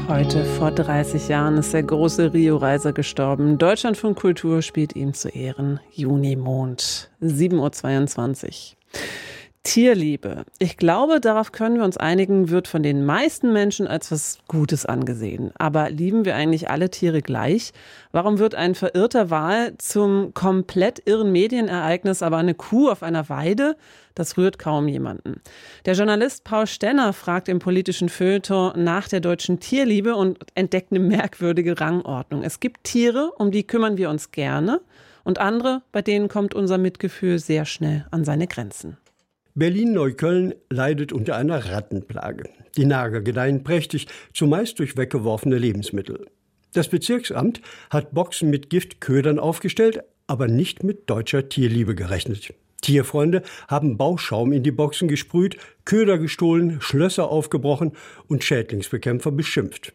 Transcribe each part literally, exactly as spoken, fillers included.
Heute vor dreißig Jahren ist der große Rio-Reiser gestorben. Deutschlandfunk Kultur spielt ihm zu Ehren Junimond. sieben Uhr zweiundzwanzig. Tierliebe. Ich glaube, darauf können wir uns einigen, wird von den meisten Menschen als was Gutes angesehen. Aber lieben wir eigentlich alle Tiere gleich? Warum wird ein verirrter Wal zum komplett irren Medienereignis, aber eine Kuh auf einer Weide? Das rührt kaum jemanden. Der Journalist Paul Stenner fragt im politischen Feuilleton nach der deutschen Tierliebe und entdeckt eine merkwürdige Rangordnung. Es gibt Tiere, um die kümmern wir uns gerne, und andere, bei denen kommt unser Mitgefühl sehr schnell an seine Grenzen. Berlin-Neukölln leidet unter einer Rattenplage. Die Nager gedeihen prächtig, zumeist durch weggeworfene Lebensmittel. Das Bezirksamt hat Boxen mit Giftködern aufgestellt, aber nicht mit deutscher Tierliebe gerechnet. Tierfreunde haben Bauschaum in die Boxen gesprüht, Köder gestohlen, Schlösser aufgebrochen und Schädlingsbekämpfer beschimpft.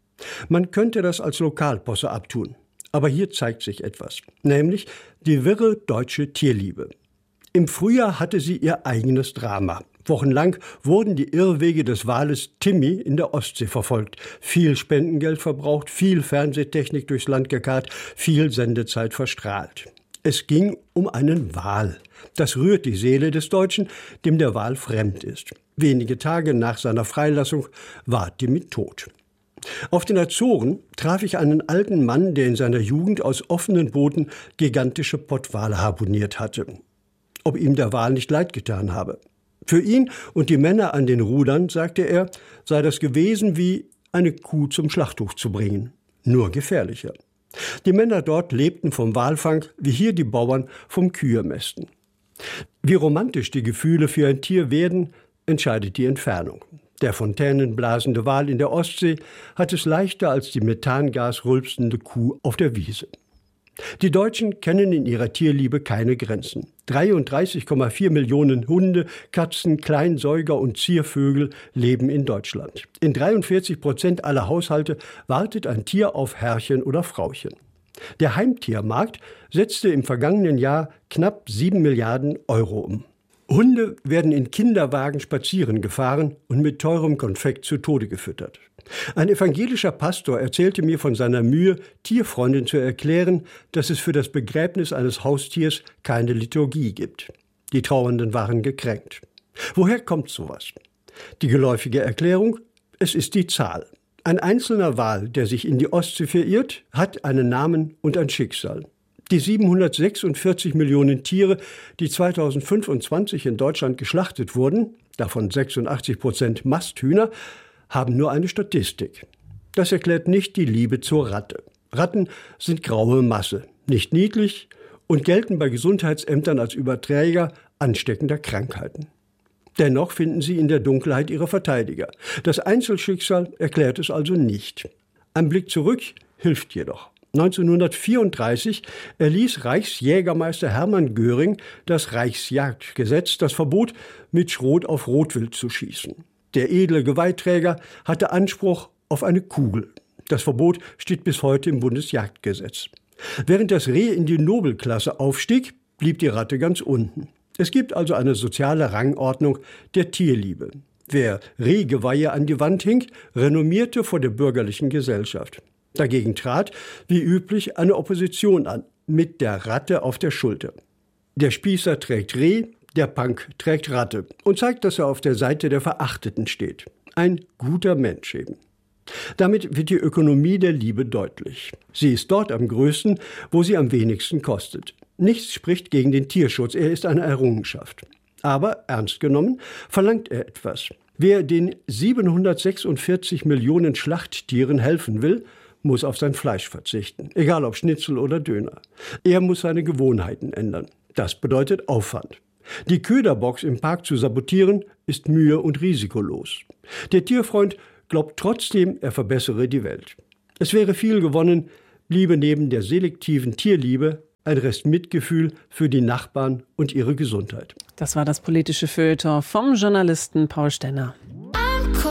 Man könnte das als Lokalposse abtun. Aber hier zeigt sich etwas, nämlich die wirre deutsche Tierliebe. Im Frühjahr hatte sie ihr eigenes Drama. Wochenlang wurden die Irrwege des Wales Timmy in der Ostsee verfolgt. Viel Spendengeld verbraucht, viel Fernsehtechnik durchs Land gekarrt, viel Sendezeit verstrahlt. Es ging um einen Wal. Das rührt die Seele des Deutschen, dem der Wal fremd ist. Wenige Tage nach seiner Freilassung war Timmy tot. Auf den Azoren traf ich einen alten Mann, der in seiner Jugend aus offenen Booten gigantische Pottwale harpuniert hatte. Ob ihm der Wal nicht leid getan habe. Für ihn und die Männer an den Rudern, sagte er, sei das gewesen wie eine Kuh zum Schlachthof zu bringen. Nur gefährlicher. Die Männer dort lebten vom Walfang, wie hier die Bauern vom Kühemästen. Wie romantisch die Gefühle für ein Tier werden, entscheidet die Entfernung. Der Fontänen blasende Wal in der Ostsee hat es leichter als die methangasrülpsende Kuh auf der Wiese. Die Deutschen kennen in ihrer Tierliebe keine Grenzen. dreiunddreißig Komma vier Millionen Hunde, Katzen, Kleinsäuger und Ziervögel leben in Deutschland. In dreiundvierzig Prozent aller Haushalte wartet ein Tier auf Herrchen oder Frauchen. Der Heimtiermarkt setzte im vergangenen Jahr knapp sieben Milliarden Euro um. Hunde werden in Kinderwagen spazieren gefahren und mit teurem Konfekt zu Tode gefüttert. Ein evangelischer Pastor erzählte mir von seiner Mühe, Tierfreunden zu erklären, dass es für das Begräbnis eines Haustiers keine Liturgie gibt. Die Trauernden waren gekränkt. Woher kommt sowas? Die geläufige Erklärung: Es ist die Zahl. Ein einzelner Wal, der sich in die Ostsee verirrt, hat einen Namen und ein Schicksal. Die siebenhundertsechsundvierzig Millionen Tiere, die zweitausendfünfundzwanzig in Deutschland geschlachtet wurden, davon sechsundachtzig Prozent Masthühner, haben nur eine Statistik. Das erklärt nicht die Liebe zur Ratte. Ratten sind graue Masse, nicht niedlich und gelten bei Gesundheitsämtern als Überträger ansteckender Krankheiten. Dennoch finden sie in der Dunkelheit ihre Verteidiger. Das Einzelschicksal erklärt es also nicht. Ein Blick zurück hilft jedoch. neunzehnhundertvierunddreißig erließ Reichsjägermeister Hermann Göring das Reichsjagdgesetz, das verbot, mit Schrot auf Rotwild zu schießen. Der edle Geweihträger hatte Anspruch auf eine Kugel. Das Verbot steht bis heute im Bundesjagdgesetz. Während das Reh in die Nobelklasse aufstieg, blieb die Ratte ganz unten. Es gibt also eine soziale Rangordnung der Tierliebe. Wer Rehgeweihe an die Wand hing, renommierte vor der bürgerlichen Gesellschaft. Dagegen trat, wie üblich, eine Opposition an, mit der Ratte auf der Schulter. Der Spießer trägt Reh, der Punk trägt Ratte und zeigt, dass er auf der Seite der Verachteten steht. Ein guter Mensch eben. Damit wird die Ökonomie der Liebe deutlich. Sie ist dort am größten, wo sie am wenigsten kostet. Nichts spricht gegen den Tierschutz, er ist eine Errungenschaft. Aber, ernst genommen, verlangt er etwas. Wer den siebenhundertsechsundvierzig Millionen Schlachttieren helfen will, muss auf sein Fleisch verzichten, egal ob Schnitzel oder Döner. Er muss seine Gewohnheiten ändern. Das bedeutet Aufwand. Die Köderbox im Park zu sabotieren, ist mühe- und risikolos. Der Tierfreund glaubt trotzdem, er verbessere die Welt. Es wäre viel gewonnen, bliebe neben der selektiven Tierliebe ein Rest Mitgefühl für die Nachbarn und ihre Gesundheit. Das war das politische Feuilleton vom Journalisten Paul Stenner.